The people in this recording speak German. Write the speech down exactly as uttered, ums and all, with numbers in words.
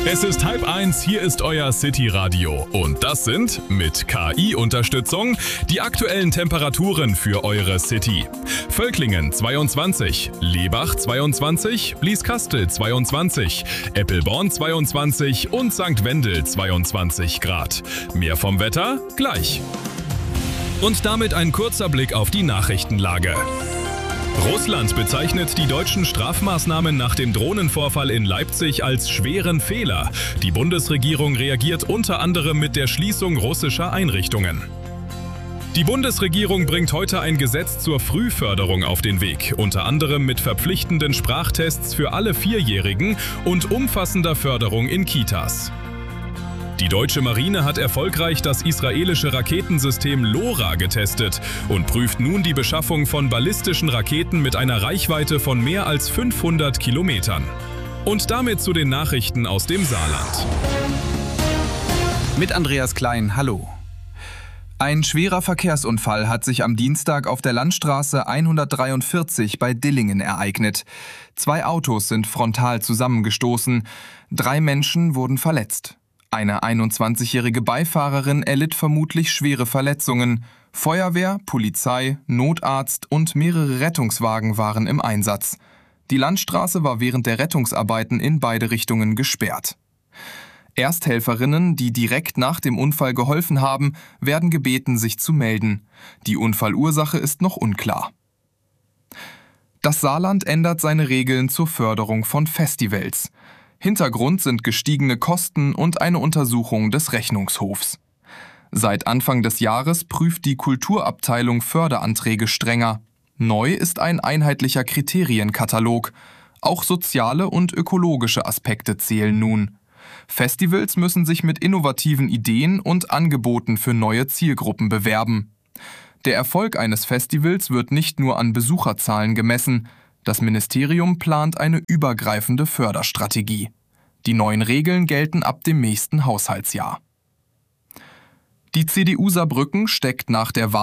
Es ist halb eins, hier ist euer City-Radio. Und das sind, mit K I-Unterstützung, die aktuellen Temperaturen für eure City. Völklingen zweiundzwanzig, Lebach zweiundzwanzig, Blieskastel zweiundzwanzig, Eppelborn zweiundzwanzig und Sankt Wendel zweiundzwanzig Grad. Mehr vom Wetter gleich. Und damit ein kurzer Blick auf die Nachrichtenlage. Russland bezeichnet die deutschen Strafmaßnahmen nach dem Drohnenvorfall in Leipzig als schweren Fehler. Die Bundesregierung reagiert unter anderem mit der Schließung russischer Einrichtungen. Die Bundesregierung bringt heute ein Gesetz zur Frühförderung auf den Weg, unter anderem mit verpflichtenden Sprachtests für alle Vierjährigen und umfassender Förderung in Kitas. Die deutsche Marine hat erfolgreich das israelische Raketensystem LoRa getestet und prüft nun die Beschaffung von ballistischen Raketen mit einer Reichweite von mehr als fünfhundert Kilometern. Und damit zu den Nachrichten aus dem Saarland. Mit Andreas Klein, hallo. Ein schwerer Verkehrsunfall hat sich am Dienstag auf der Landstraße hundertdreiundvierzig bei Dillingen ereignet. Zwei Autos sind frontal zusammengestoßen. Drei Menschen wurden verletzt. Eine einundzwanzigjährige Beifahrerin erlitt vermutlich schwere Verletzungen. Feuerwehr, Polizei, Notarzt und mehrere Rettungswagen waren im Einsatz. Die Landstraße war während der Rettungsarbeiten in beide Richtungen gesperrt. Ersthelferinnen, die direkt nach dem Unfall geholfen haben, werden gebeten, sich zu melden. Die Unfallursache ist noch unklar. Das Saarland ändert seine Regeln zur Förderung von Festivals. Hintergrund sind gestiegene Kosten und eine Untersuchung des Rechnungshofs. Seit Anfang des Jahres prüft die Kulturabteilung Förderanträge strenger. Neu ist ein einheitlicher Kriterienkatalog. Auch soziale und ökologische Aspekte zählen nun. Festivals müssen sich mit innovativen Ideen und Angeboten für neue Zielgruppen bewerben. Der Erfolg eines Festivals wird nicht nur an Besucherzahlen gemessen. Das Ministerium plant eine übergreifende Förderstrategie. Die neuen Regeln gelten ab dem nächsten Haushaltsjahr. Die C D U Saarbrücken steckt nach der Wahl